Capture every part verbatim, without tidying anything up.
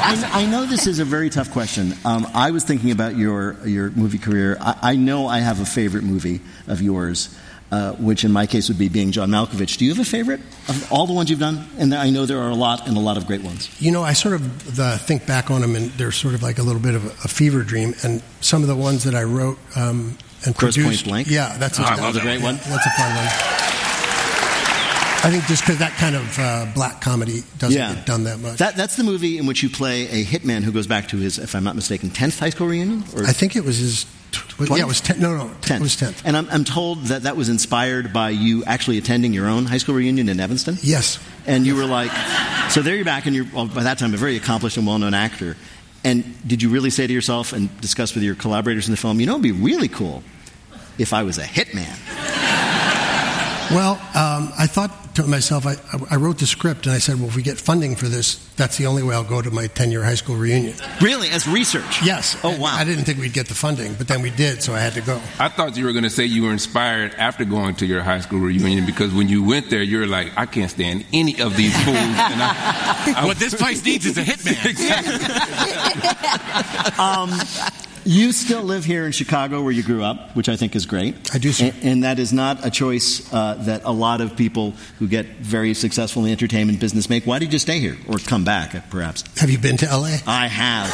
I, I know this is a very tough question. Um, I was thinking about your your movie career. I, I know I have a favorite movie of yours, uh, which in my case would be Being John Malkovich. Do you have a favorite of all the ones you've done? And I know there are a lot and a lot of great ones. You know, I sort of the, think back on them, and they're sort of like a little bit of a, a fever dream. And some of the ones that I wrote um, and Grosse produced. Pointe Blank? Yeah, that's oh, a, that was a great one. Yeah, that's a fun one. I think just because that kind of uh, black comedy doesn't yeah. get done that much. That, that's the movie in which you play a hitman who goes back to his, if I'm not mistaken, tenth high school reunion? Or I think it was his... twentieth? Yeah, it was ten. No, no, tenth. It was tenth. And I'm, I'm told that that was inspired by you actually attending your own high school reunion in Evanston? Yes. And you were like... So there you're back, and you're, well, by that time, a very accomplished and well-known actor. And did you really say to yourself and discuss with your collaborators in the film, you know, it would be really cool if I was a hitman? Well, um, I thought to myself, I, I wrote the script, and I said, well, if we get funding for this, that's the only way I'll go to my ten-year high school reunion. Really? As research? Yes. Oh, wow. I didn't think we'd get the funding, but then we did, so I had to go. I thought you were going to say you were inspired after going to your high school reunion, because when you went there, you were like, I can't stand any of these fools. And I, I, what this place needs is a hitman. Exactly. um, You still live here in Chicago where you grew up, which I think is great. I do, sir. And, and that is not a choice uh, that a lot of people who get very successful in the entertainment business make. Why did you stay here? Or come back, perhaps? Have you been to L A? I have.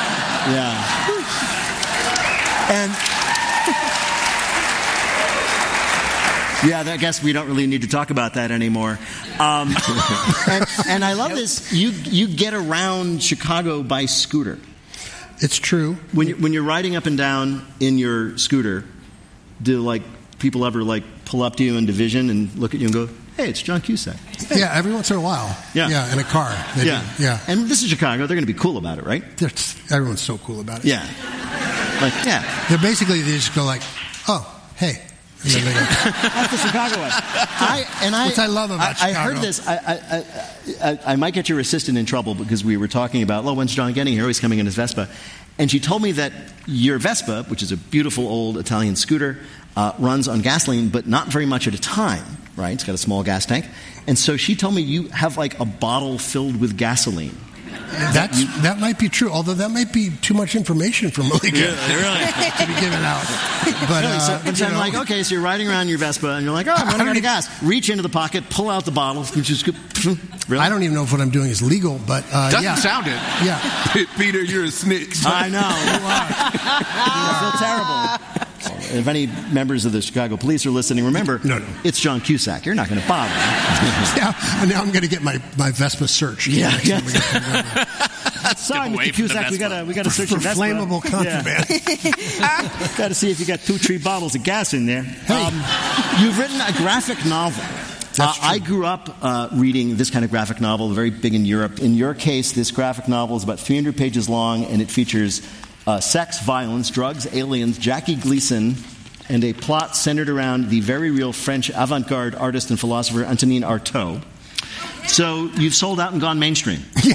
Yeah. And... Yeah, I guess we don't really need to talk about that anymore. Um, and, and I love this. You you get around Chicago by scooter. It's true. When you're, when you're riding up and down in your scooter, do like people ever like pull up to you in Division and look at you and go, "Hey, it's John Cusack"? Hey. Yeah, every once in a while. Yeah, yeah, in a car. They yeah, do. yeah. And this is Chicago; they're going to be cool about it, right? They're, everyone's so cool about it. Yeah, like yeah. They're basically they just go like, "Oh, hey." And then they go. That's the Chicago way. I, and I, Which I love about I, Chicago. I heard this. I, I, I, I might get your assistant in trouble because we were talking about, oh, when's John getting here? Oh, he's coming in his Vespa. And she told me that your Vespa, which is a beautiful old Italian scooter, uh, runs on gasoline, but not very much at a time, right? It's got a small gas tank. And so she told me you have like a bottle filled with gasoline. That's, that might be true, although that might be too much information for Malika yeah, really. to be given out. But, really, so, uh, so I'm know. like, okay, so you're riding around your Vespa, and you're like, oh, I'm running out of gas. Reach into the pocket, pull out the bottle. Just, really? I don't even know if what I'm doing is legal, but uh, doesn't yeah. sound it. Yeah, Peter, you're a snitch. I know. You feel terrible. If any members of the Chicago police are listening, remember, no, no. it's John Cusack. You're not going to bother. Yeah, and now I'm going to get my, my Vespa searched. Yeah. yeah. Sorry, Mister Cusack, we got we got to search for your Vespa. flammable contraband. Yeah. Got to see if you got two, three bottles of gas in there. Hey. Um, you've written a graphic novel. Uh, I grew up uh, reading this kind of graphic novel, very big in Europe. In your case, this graphic novel is about three hundred pages long, and it features uh, sex, violence, drugs, aliens, Jackie Gleason, and a plot centered around the very real French avant-garde artist and philosopher Antonin Artaud. So you've sold out and gone mainstream. Yeah.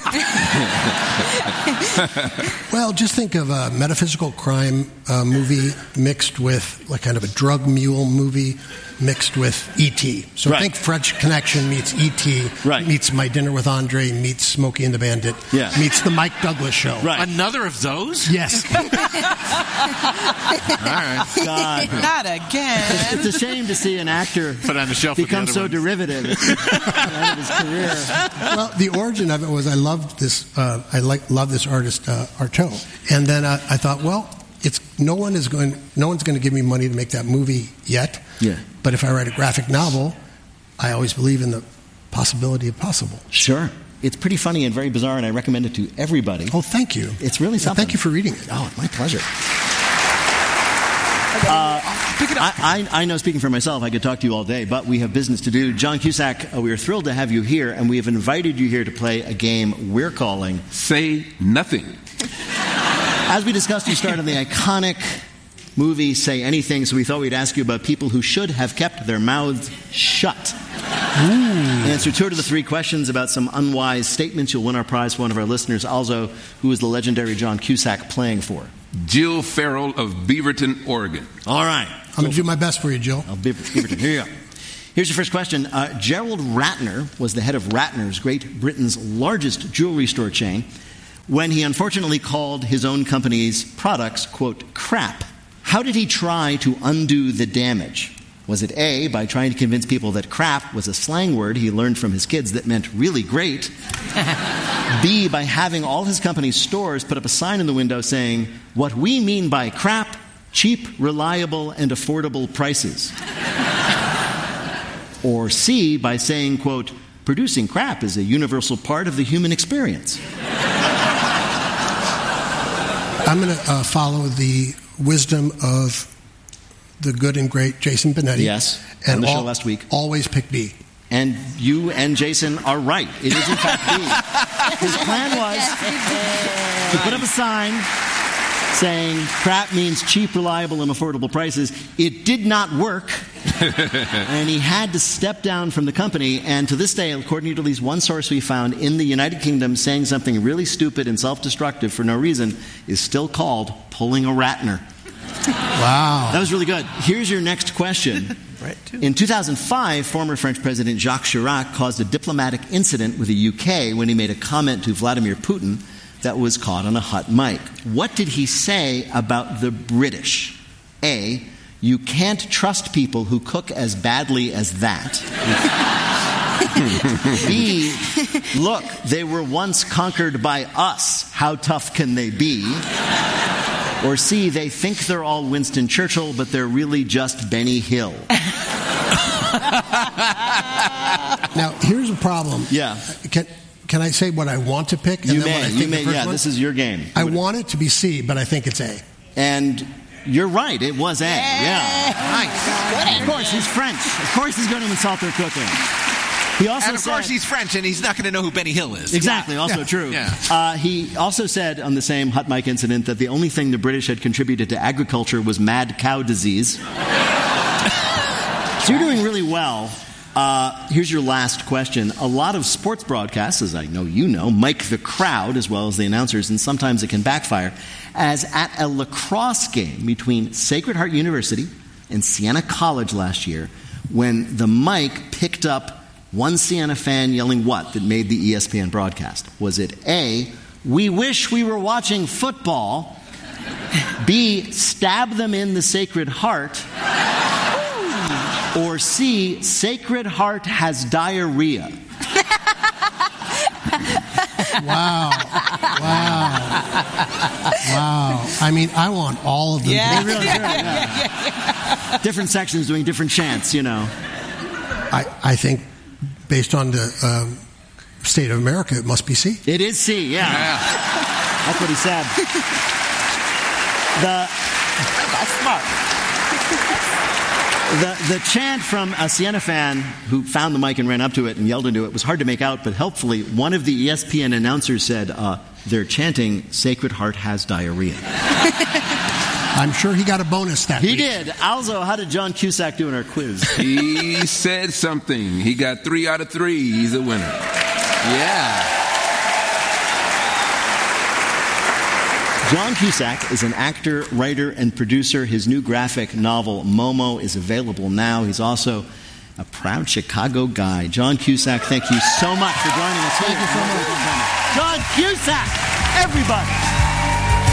Well, just think of a metaphysical crime uh, movie mixed with like kind of a drug mule movie mixed with E T So right. think French Connection meets E T Right. meets My Dinner with Andre, meets Smokey and the Bandit, Yeah. meets The Mike Douglas Show. Right. Another of those? Yes. All right. God. Not again. It's a shame to see an actor Put on the shelf with the become other so ones. derivative at the end of his career. Well, the origin of it was I loved this. Uh, I like love this artist uh, Artaud, and then uh, I thought, well, it's no one is going, no one's going to give me money to make that movie yet. Yeah. But if I write a graphic novel, I always believe in the possibility of possible. Sure. It's pretty funny and very bizarre, and I recommend it to everybody. Oh, thank you. It's really Yeah, something. thank you for reading it. Oh, my pleasure. Uh, I, I, I know, speaking for myself, I could talk to you all day, but we have business to do. John Cusack, uh, we are thrilled to have you here, and we have invited you here to play a game we're calling Say Nothing. As we discussed, you starred in the iconic movie Say Anything, so we thought we'd ask you about people who should have kept their mouths shut. Ooh. Answer two to the three questions about some unwise statements. You'll win our prize for one of our listeners. Also, who is the legendary John Cusack playing for? Jill Farrell of Beaverton, Oregon. All right. I'm going to do my best for you, Jill. Oh, Beaverton. Here you go. Here's your first question. Uh, Gerald Ratner was the head of Ratner's, Great Britain's largest jewelry store chain. when he unfortunately called his own company's products, quote, crap. How did he try to undo the damage? Was it A, by trying to convince people that crap was a slang word he learned from his kids that meant really great? B, by having all his company's stores put up a sign in the window saying, what we mean by crap, cheap, reliable, and affordable prices? Or C, by saying, quote, producing crap is a universal part of the human experience? I'm going to uh, follow the wisdom of the good and great Jason Benetti. Yes, and on the al- show last week. Always pick B. And you and Jason are right. It is in fact B. His plan was to put up a sign saying crap means cheap, reliable, and affordable prices. It did not work. And he had to step down from the company. And to this day, according to at least one source we found in the United Kingdom, saying something really stupid and self-destructive for no reason is still called pulling a Ratner. Wow. That was really good. Here's your next question. Right, too. In two thousand five, former French President Jacques Chirac caused a diplomatic incident with the U K when he made a comment to Vladimir Putin that was caught on a hot mic. What did he say about the British? A, you can't trust people who cook as badly as that. B, look, they were once conquered by us. How tough can they be? Or C, they think they're all Winston Churchill, but they're really just Benny Hill. Now, here's a problem. Yeah. Can, can I say what I want to pick? And You then what may. I You think may. the first Yeah, one? this is your game. I want it to be C, but I think it's A. And you're right. It was A. Yeah. Nice. Of course, he's French. Of course he's going to insult their cooking. He also And of said, course he's French, and he's not going to know who Benny Hill is. Exactly, also Yeah. true. Yeah. Uh, he also said on the same hot mic incident that the only thing the British had contributed to agriculture was mad cow disease. So you're doing really well. Uh, here's your last question. A lot of sports broadcasts, as I know you know, mic the crowd as well as the announcers, and sometimes it can backfire, as at a lacrosse game between Sacred Heart University and Siena College last year, when the mic picked up one Siena fan yelling what that made the E S P N broadcast? Was it A, we wish we were watching football, B, stab them in the Sacred Heart, or C, Sacred Heart has diarrhea? Wow. Wow. Wow. I mean, I want all of them. Yeah. They really do, yeah. Different sections doing different chants, you know. I, I think, based on the um, state of America, it must be C. It is C, yeah. Yeah. That's what he said. The, That's smart. the, the chant from a Siena fan who found the mic and ran up to it and yelled into it was hard to make out, but helpfully one of the E S P N announcers said, uh, they're chanting, Sacred Heart has diarrhea. I'm sure he got a bonus that He week. did. Also, how did John Cusack do in our quiz? He said something. He got three out of three. He's a winner. Yeah. John Cusack is an actor, writer, and producer. His new graphic novel, Momo, is available now. He's also a proud Chicago guy. John Cusack, thank you so much for joining us. Thank you so much. John Cusack, everybody.